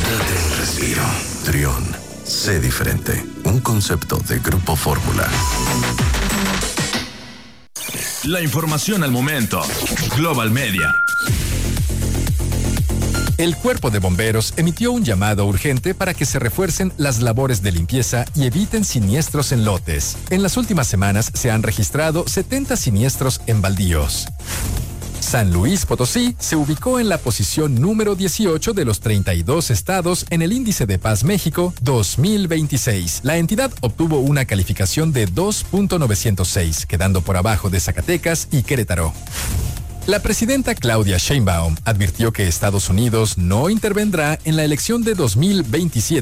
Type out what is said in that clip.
Date un respiro. Trión. Sé diferente. Un concepto de Grupo Fórmula. La información al momento. Global Media. El Cuerpo de Bomberos emitió un llamado urgente para que se refuercen las labores de limpieza y eviten siniestros en lotes. En las últimas semanas se han registrado 70 siniestros en baldíos. San Luis Potosí se ubicó en la posición número 18 de los 32 estados en el Índice de Paz México 2026. La entidad obtuvo una calificación de 2.906, quedando por abajo de Zacatecas y Querétaro. La presidenta Claudia Sheinbaum advirtió que Estados Unidos no intervendrá en la elección de 2027